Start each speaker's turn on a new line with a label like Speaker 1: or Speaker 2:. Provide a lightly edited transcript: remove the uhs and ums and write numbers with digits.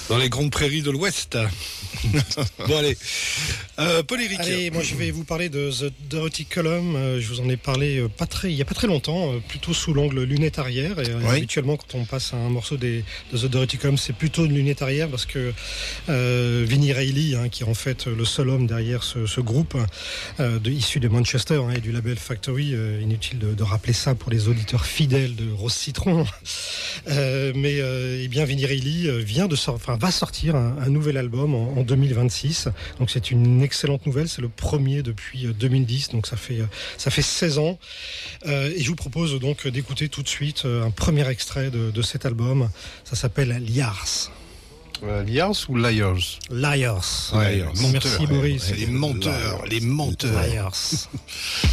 Speaker 1: Dans les grandes prairies de l'Ouest. Bon, allez. Paul-Éric.
Speaker 2: Allez, moi je vais vous parler de The Dirty Column. Je vous en ai parlé il y a pas très longtemps, plutôt sous l'angle lunette arrière. Et
Speaker 1: Oui.
Speaker 2: habituellement, quand on passe un morceau de The Dirty Column, c'est plutôt une lunette arrière parce que Vinnie Reilly, qui est en fait le seul homme derrière ce groupe, issu de Manchester et du label Factory. Inutile de rappeler ça pour les auditeurs fidèles de Rose Citron. Mais Vinnie Reilly va sortir un nouvel album en 2026. Donc c'est une excellente nouvelle. C'est le premier depuis 2010. Donc ça fait 16 ans. Et je vous propose donc d'écouter tout de suite un premier extrait de cet album. Ça s'appelle Liars.
Speaker 3: Liars ou Liars?
Speaker 2: Liars.
Speaker 1: Ouais,
Speaker 2: Merci Boris.
Speaker 1: Les menteurs.
Speaker 2: Liars.